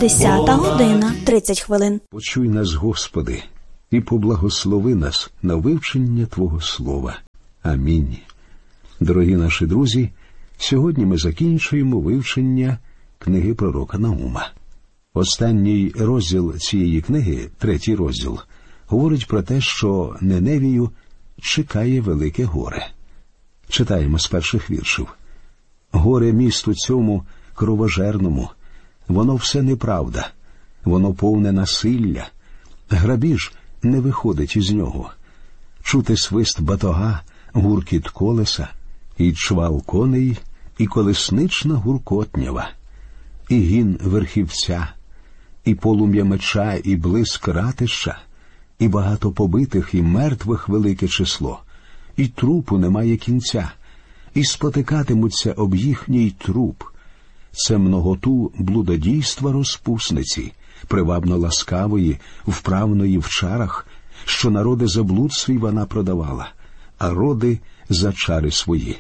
10:30. Почуй нас, Господи, і поблагослови нас на вивчення Твого Слова. Амінь. Дорогі наші друзі, сьогодні ми закінчуємо вивчення книги пророка Наума. Останній розділ цієї книги, 3-й розділ, говорить про те, що Ниневію чекає велике горе. Читаємо з перших віршів. «Горе місту цьому кровожерному, воно все неправда, воно повне насилля, грабіж не виходить із нього. Чути свист батога, гуркіт колеса, і чвал коней, і колеснична гуркотнява, і гін верхівця, і полум'я меча, і блиск ратища, і багато побитих, і мертвих велике число, і трупу немає кінця, і спотикатимуться об їхній труп. Це многоту блудодійства розпусниці, привабно ласкавої, вправної в чарах, що народи за блуд свій вона продавала, а роди за чари свої.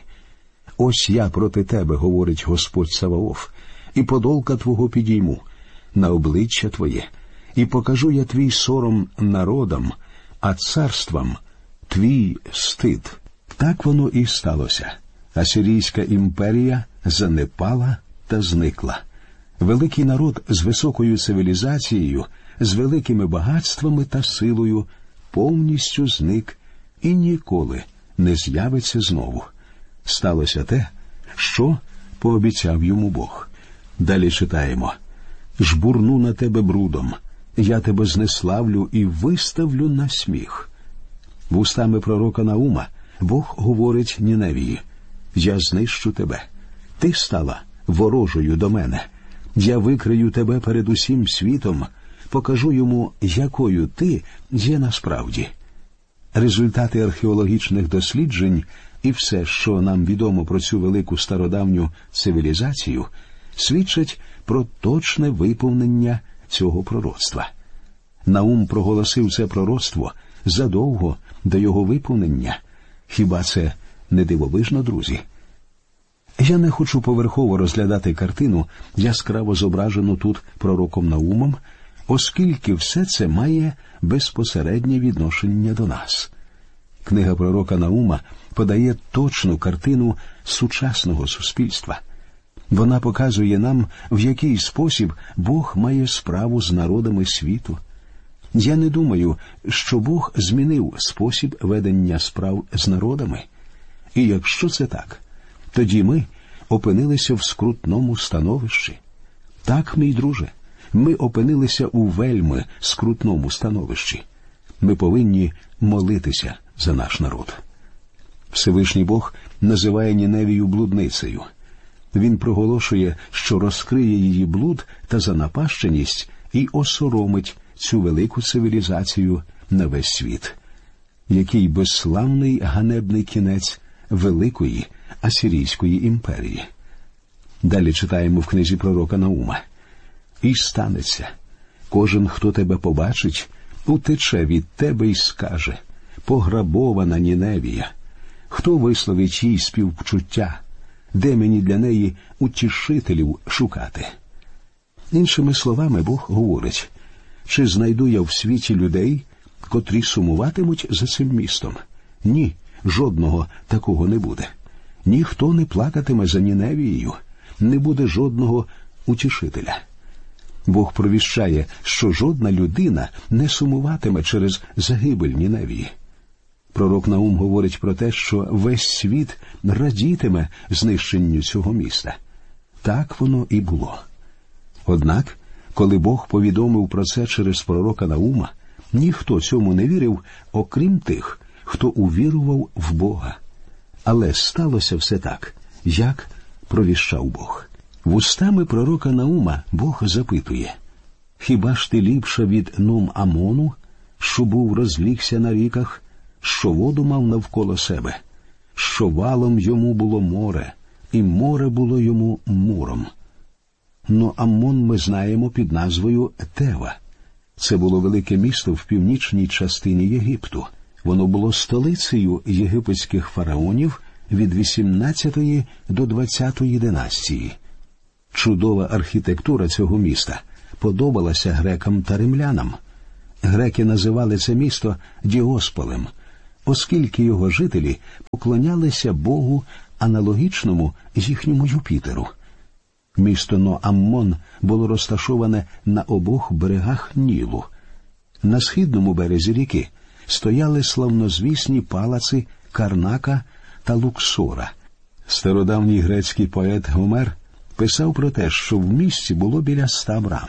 Ось я проти тебе, говорить Господь Саваоф, і подолка твого підійму на обличчя твоє, і покажу я твій сором народам, а царствам твій стид». Так воно і сталося. Асирійська імперія занепала та зникла. Великий народ з високою цивілізацією, з великими багатствами та силою повністю зник і ніколи не з'явиться знову. Сталося те, що пообіцяв йому Бог. Далі читаємо. «Жбурну на тебе брудом, я тебе знеславлю і виставлю на сміх». Вустами пророка Наума Бог говорить Ніневії: «Я знищу тебе. Ти стала ворожою до мене. Я викрию тебе перед усім світом, покажу йому, якою ти є насправді». Результати археологічних досліджень і все, що нам відомо про цю велику стародавню цивілізацію, свідчать про точне виповнення цього пророцтва. Наум проголосив це пророцтво задовго до його виповнення. Хіба це не дивовижно, друзі? Я не хочу поверхово розглядати картину, яскраво зображену тут пророком Наумом, оскільки все це має безпосереднє відношення до нас. Книга пророка Наума подає точну картину сучасного суспільства. Вона показує нам, в який спосіб Бог має справу з народами світу. Я не думаю, що Бог змінив спосіб ведення справ з народами. І якщо це так, тоді ми опинилися в скрутному становищі. Так, мій друже, ми опинилися у вельми скрутному становищі. Ми повинні молитися за наш народ. Всевишній Бог називає Ніневію блудницею. Він проголошує, що розкриє її блуд та занапащеність і осоромить цю велику цивілізацію на весь світ. Який безславний ганебний кінець великої Асирійської імперії. Далі читаємо в книзі пророка Наума. «І станеться, кожен, хто тебе побачить, утече від тебе й скаже: пограбована Ніневія. Хто висловить їй співчуття? Де мені для неї утішителів шукати?» Іншими словами, Бог говорить: чи знайду я в світі людей, котрі сумуватимуть за цим містом? Ні, жодного такого не буде. Ніхто не плакатиме за Ніневією, не буде жодного утішителя. Бог провіщає, що жодна людина не сумуватиме через загибель Ніневії. Пророк Наум говорить про те, що весь світ радітиме знищенню цього міста. Так воно і було. Однак, коли Бог повідомив про це через пророка Наума, ніхто цьому не вірив, окрім тих, хто увірував в Бога. Але сталося все так, як провіщав Бог. Вустами пророка Наума Бог запитує: «Хіба ж ти ліпша від Нум-Амону, що був розлігся на ріках, що воду мав навколо себе, що валом йому було море, і море було йому муром?» Аммон ми знаємо під назвою Тева. Це було велике місто в північній частині Єгипту. Воно було столицею єгипетських фараонів від 18 до 20 династії. Чудова архітектура цього міста подобалася грекам та римлянам. Греки називали це місто Діосполем, оскільки його жителі поклонялися Богу, аналогічному їхньому Юпітеру. Місто Ноаммон було розташоване на обох берегах Нілу. На східному березі ріки стояли славнозвісні палаци Карнака та Луксора. Стародавній грецький поет Гомер писав про те, що в місті було біля 100 брам.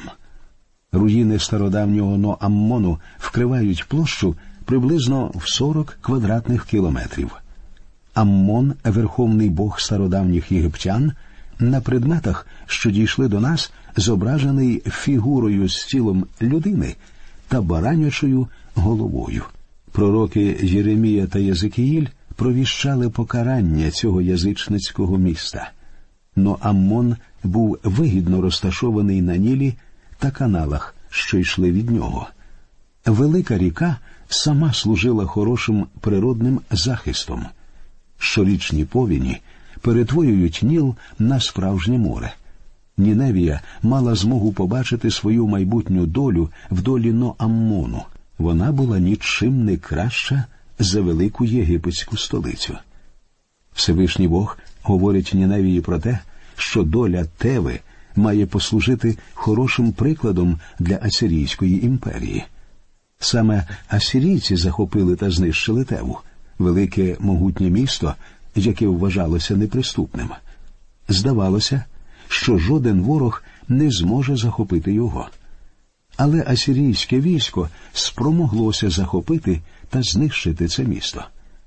Руїни стародавнього Ноаммону вкривають площу приблизно в 40 квадратних кілометрів. Аммон, верховний бог стародавніх єгиптян, на предметах, що дійшли до нас, зображений фігурою з тілом людини та баранячою головою. Пророки Єремія та Єзикіїль провіщали покарання цього язичницького міста. Ноаммон був вигідно розташований на Нілі та каналах, що йшли від нього. Велика ріка сама служила хорошим природним захистом. Щорічні повені перетворюють Ніл на справжнє море. Ніневія мала змогу побачити свою майбутню долю в долі Ноаммону. Вона була нічим не краща за велику єгипетську столицю. Всевишній Бог говорить Ніневії про те, що доля Теви має послужити хорошим прикладом для Асирійської імперії. Саме асирійці захопили та знищили Теву, велике могутнє місто, яке вважалося неприступним. Здавалося, що жоден ворог не зможе захопити його. Але асирійське військо спромоглося захопити та знищити це місто.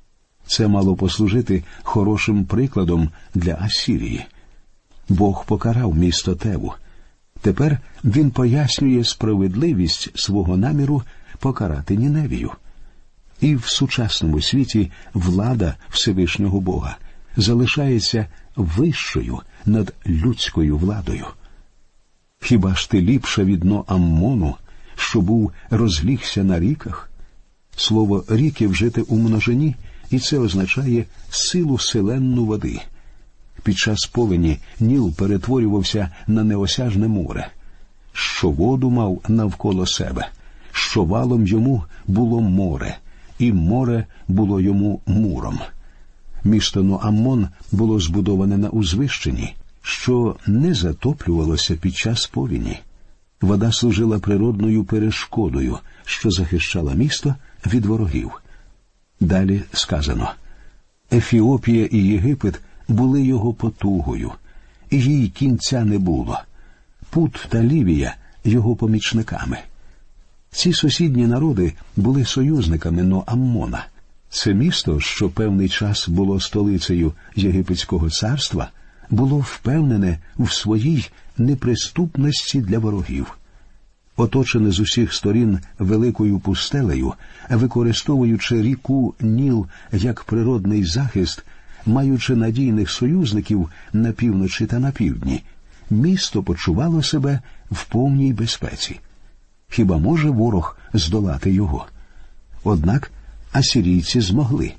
Це мало послужити хорошим прикладом для Асирії. Бог покарав місто Теву. Тепер він пояснює справедливість свого наміру покарати Ніневію. І в сучасному світі влада Всевишнього Бога залишається вищою над людською владою. Хіба ж ти ліпша від Ноаммону, що був розлігся на ріках? Слово «ріки» вжите у множині, і це означає силу селенну води. Під час повені Ніл перетворювався на неосяжне море, що воду мав навколо себе, що валом йому було море, і море було йому муром. Місто Ноаммон було збудоване на узвищенні, що не затоплювалося під час повені. Вода служила природною перешкодою, що захищала місто від ворогів. Далі сказано: Ефіопія і Єгипет були його потугою, і їй кінця не було. Пут та Лівія – його помічниками. Ці сусідні народи були союзниками Ноаммона. Це місто, що певний час було столицею Єгипетського царства, було впевнене в своїй неприступності для ворогів. Оточене з усіх сторін великою пустелею, використовуючи ріку Ніл як природний захист, маючи надійних союзників на півночі та на півдні, місто почувало себе в повній безпеці. Хіба може ворог здолати його? Однак асирійці змогли.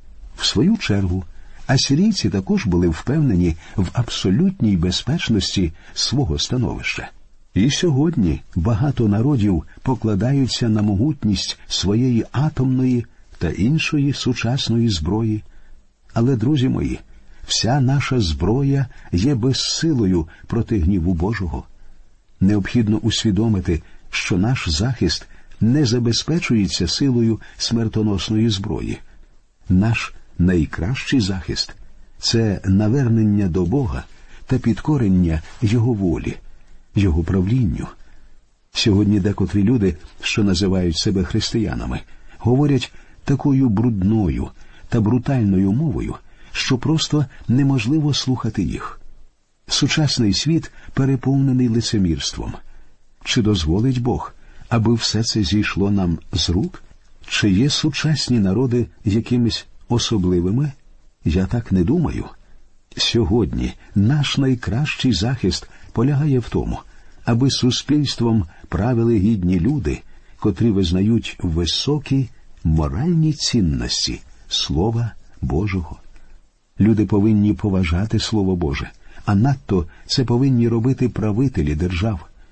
В свою чергу, асирійці також були впевнені в абсолютній безпечності свого становища. І сьогодні багато народів покладаються на могутність своєї атомної та іншої сучасної зброї. Але, друзі мої, вся наша зброя є безсилою проти гніву Божого. Необхідно усвідомити, що наш захист не забезпечується силою смертоносної зброї. Наш найкращий захист – це навернення до Бога та підкорення Його волі, Його правлінню. Сьогодні декотрі люди, що називають себе християнами, говорять такою брудною та брутальною мовою, що просто неможливо слухати їх. Сучасний світ переповнений лицемірством. Чи дозволить Бог, аби все це зійшло нам з рук? Чи є сучасні народи якимись особливими? Я так не думаю. Сьогодні наш найкращий захист полягає в тому, аби суспільством правили гідні люди, котрі визнають високі моральні цінності Слова Божого. Люди повинні поважати Слово Боже, а надто це повинні робити правителі держав.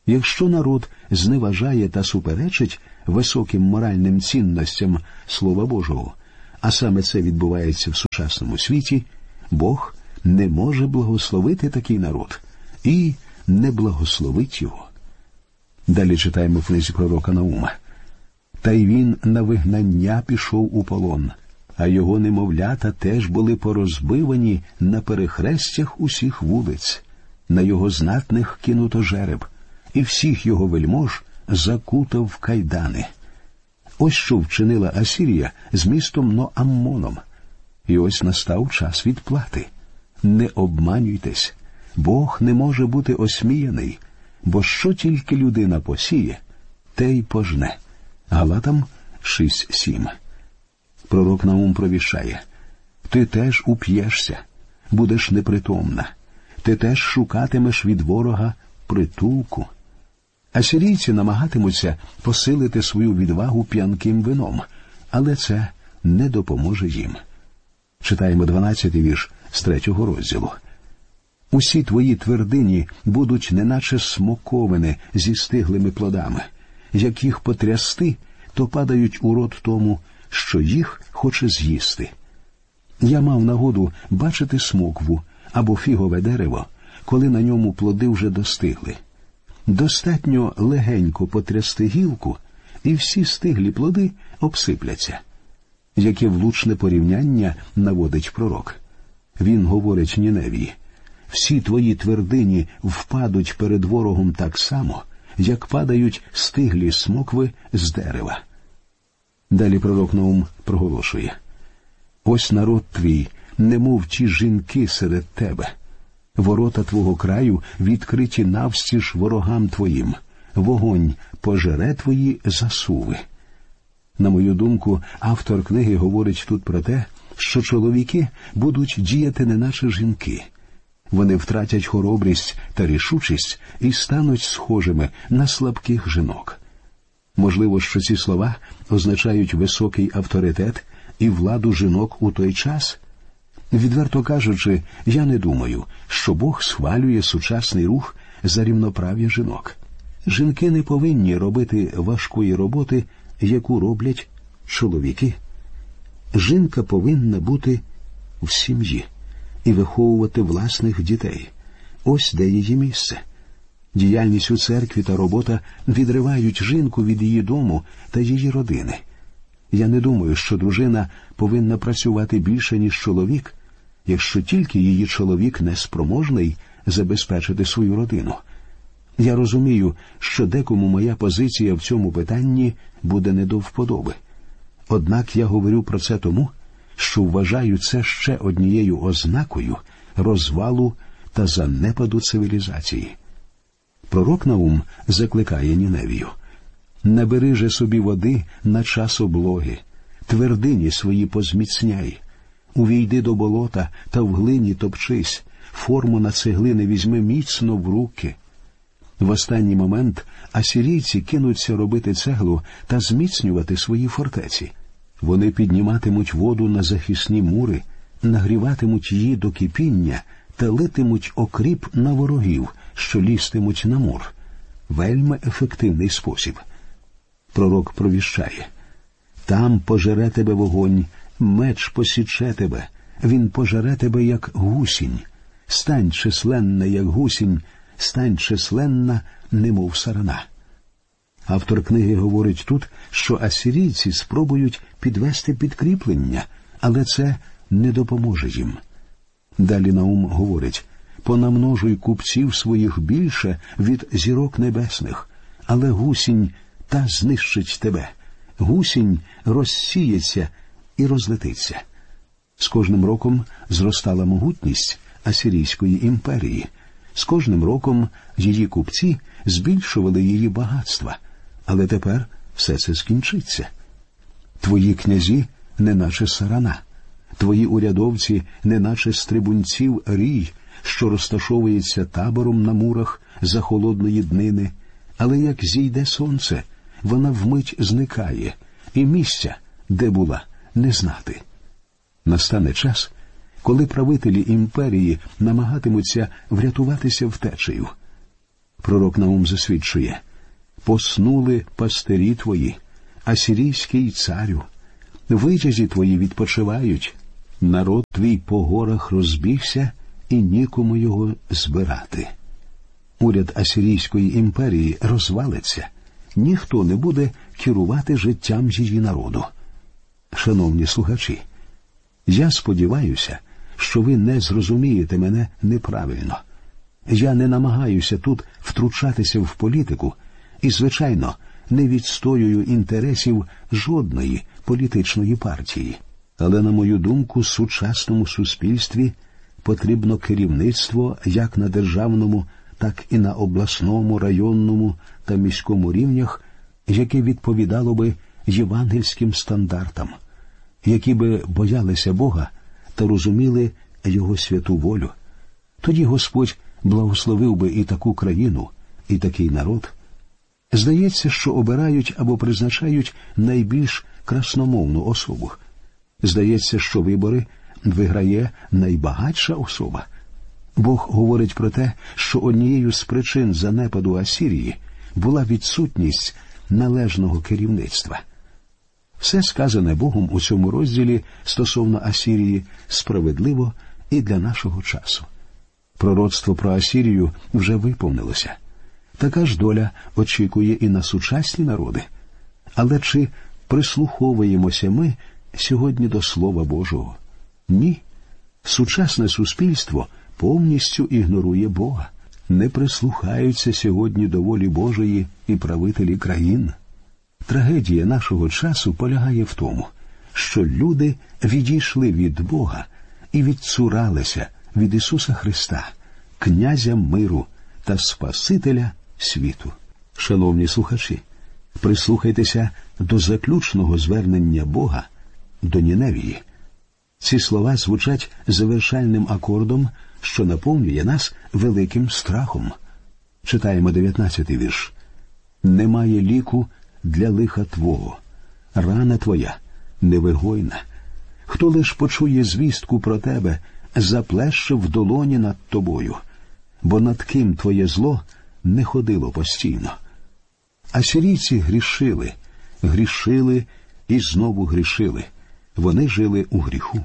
Якщо народ зневажає та суперечить високим моральним цінностям Слова Божого, а саме це відбувається в сучасному світі, Бог не може благословити такий народ і не благословить його. Далі читаємо в книзі пророка Наума. «Та й він на вигнання пішов у полон, а його немовлята теж були порозбивані на перехрестях усіх вулиць, на його знатних кинуто жереб, і всіх його вельмож закутав в кайдани». Ось що вчинила Асірія з містом Ноаммоном. І ось настав час відплати. Не обманюйтесь, Бог не може бути осміяний, бо що тільки людина посіє, те й пожне. Галатам 6:7. Пророк Наум провіщає: «Ти теж уп'єшся, будеш непритомна, ти теж шукатимеш від ворога притулку». Асирійці намагатимуться посилити свою відвагу п'янким вином, але це не допоможе їм. Читаємо 12-й вірш з 3-го розділу. «Усі твої твердині будуть неначе смоковини зі стиглими плодами. Як їх потрясти, то падають у рот тому, що їх хоче з'їсти». Я мав нагоду бачити смокву або фігове дерево, коли на ньому плоди вже достигли. Достатньо легенько потрясти гілку, і всі стиглі плоди обсипляться. Яке влучне порівняння наводить пророк. Він говорить Ніневії: «Всі твої твердині впадуть перед ворогом так само, як падають стиглі смокви з дерева». Далі пророк Наум проголошує: «Ось народ твій, немов ті жінки серед тебе. Ворота твого краю відкриті навстіж ворогам твоїм. Вогонь пожере твої засуви». На мою думку, автор книги говорить тут про те, що чоловіки будуть діяти неначе жінки. Вони втратять хоробрість та рішучість і стануть схожими на слабких жінок. Можливо, що ці слова означають високий авторитет і владу жінок у той час? Відверто кажучи, я не думаю, що Бог схвалює сучасний рух за рівноправ'я жінок. Жінки не повинні робити важкої роботи, яку роблять чоловіки. Жінка повинна бути в сім'ї і виховувати власних дітей. Ось де її місце. Діяльність у церкві та робота відривають жінку від її дому та її родини. Я не думаю, що дружина повинна працювати більше, ніж чоловік, якщо тільки її чоловік неспроможний забезпечити свою родину. Я розумію, що декому моя позиція в цьому питанні буде не до вподоби. Однак я говорю про це тому, що вважаю це ще однією ознакою розвалу та занепаду цивілізації. Пророк Наум закликає Ніневію: «Набери же собі води на час облоги, твердині свої позміцняй, увійди до болота та в глині топчись, форму на цеглини візьми міцно в руки». В останній момент асирійці кинуться робити цеглу та зміцнювати свої фортеці. Вони підніматимуть воду на захисні мури, нагріватимуть її до кипіння та литимуть окріп на ворогів, що лізтимуть на мур. Вельми ефективний спосіб. Пророк провіщає: «Там пожере тебе вогонь, меч посіче тебе, він пожере тебе, як гусінь. Стань численна, як гусінь, стань численна, немов сарана». Автор книги говорить тут, що асирійці спробують підвести підкріплення, але це не допоможе їм. Далі Наум говорить: «Понамножуй купців своїх більше від зірок небесних, але гусінь та знищить тебе. Гусінь розсіється і розлетиться». З кожним роком зростала могутність Асирійської імперії. З кожним роком її купці збільшували її багатства. Але тепер все це скінчиться. Твої князі неначе сарана, твої урядовці неначе стрибунців рій, що розташовується табором на мурах за холодної днини. Але як зійде сонце, вона вмить зникає, і місця, де була, не знати. Настане час, коли правителі імперії намагатимуться врятуватися втечею. Пророк Наум засвідчує: «Поснули пастирі твої, асирійський царю, витязі твої відпочивають, народ твій по горах розбігся, і нікому його збирати». Уряд Асирійської імперії розвалиться, ніхто не буде керувати життям її народу. Шановні слухачі, я сподіваюся, що ви не зрозумієте мене неправильно. Я не намагаюся тут втручатися в політику і, звичайно, не відстоюю інтересів жодної політичної партії. Але, на мою думку, сучасному суспільстві потрібно керівництво як на державному, так і на обласному, районному та міському рівнях, яке відповідало би євангельським стандартам, які би боялися Бога та розуміли Його святу волю. Тоді Господь благословив би і таку країну, і такий народ. Здається, що обирають або призначають найбільш красномовну особу. Здається, що вибори виграє найбагатша особа. Бог говорить про те, що однією з причин занепаду Асирії була відсутність належного керівництва. Все сказане Богом у цьому розділі стосовно Асирії справедливо і для нашого часу. Пророцтво про Асирію вже виповнилося. Така ж доля очікує і на сучасні народи. Але чи прислуховуємося ми сьогодні до Слова Божого? Ні. Сучасне суспільство повністю ігнорує Бога. Не прислухаються сьогодні до волі Божої і правителі країн. Трагедія нашого часу полягає в тому, що люди відійшли від Бога і відцуралися від Ісуса Христа, князя миру та Спасителя світу. Шановні слухачі, прислухайтеся до заключного звернення Бога до Ніневії. Ці слова звучать завершальним акордом, що наповнює нас великим страхом. Читаємо 19-й вірш. «Немає ліку для лиха твого, рана твоя невигойна. Хто лиш почує звістку про тебе, заплеще в долоні над тобою, бо над ким твоє зло не ходило постійно». Асирійці грішили і знову грішили. Вони жили у гріху.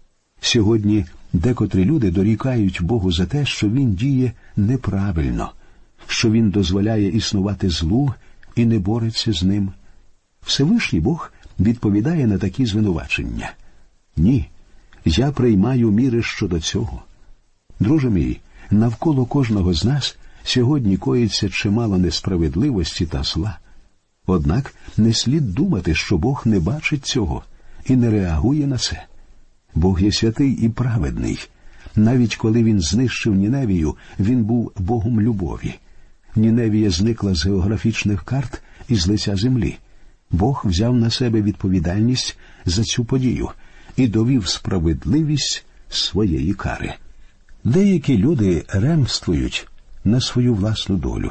Сьогодні декотрі люди дорікають Богу за те, що Він діє неправильно, що Він дозволяє існувати злу і не бореться з ним. Всевишній Бог відповідає на такі звинувачення. Ні, я приймаю міри щодо цього. Друже мій, навколо кожного з нас сьогодні коїться чимало несправедливості та зла. Однак не слід думати, що Бог не бачить цього і не реагує на це. Бог є святий і праведний. Навіть коли Він знищив Ніневію, Він був Богом любові. Ніневія зникла з географічних карт і з лиця землі. Бог взяв на себе відповідальність за цю подію і довів справедливість своєї кари. Деякі люди ремствують на свою власну долю.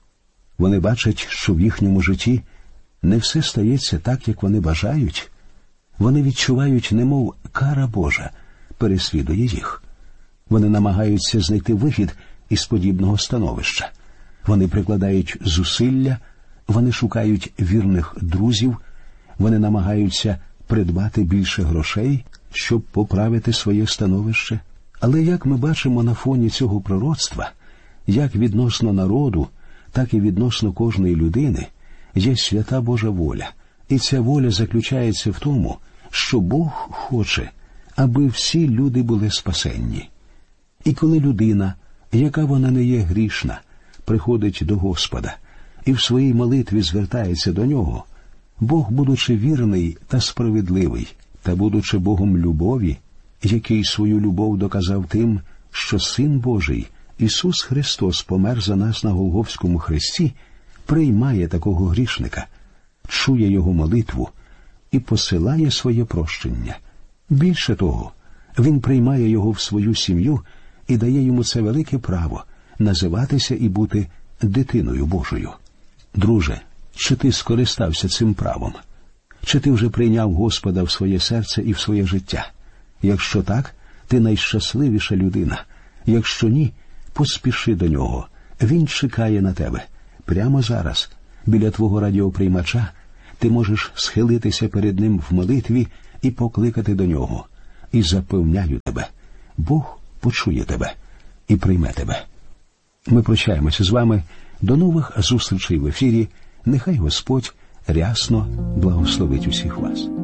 Вони бачать, що в їхньому житті не все стається так, як вони бажають. Вони відчувають, немов кара Божа переслідує їх. Вони намагаються знайти вихід із подібного становища. Вони прикладають зусилля, вони шукають вірних друзів, вони намагаються придбати більше грошей, щоб поправити своє становище. Але як ми бачимо на фоні цього пророцтва, як відносно народу, так і відносно кожної людини, є свята Божа воля. І ця воля заключається в тому, що Бог хоче, аби всі люди були спасенні. І коли людина, яка вона не є грішна, приходить до Господа і в своїй молитві звертається до Нього, Бог, будучи вірний та справедливий, та будучи Богом любові, який свою любов доказав тим, що Син Божий, Ісус Христос, помер за нас на Голгофському хресті, приймає такого грішника, чує його молитву і посилає своє прощення. Більше того, Він приймає його в свою сім'ю і дає йому це велике право називатися і бути дитиною Божою. Друже, чи ти скористався цим правом? Чи ти вже прийняв Господа в своє серце і в своє життя? Якщо так, ти найщасливіша людина. Якщо ні, поспіши до Нього. Він чекає на тебе. Прямо зараз, біля твого радіоприймача, ти можеш схилитися перед ним в молитві і покликати до нього. І запевняю тебе, Бог почує тебе і прийме тебе. Ми прощаємося з вами. До нових зустрічей в ефірі. Нехай Господь рясно благословить усіх вас.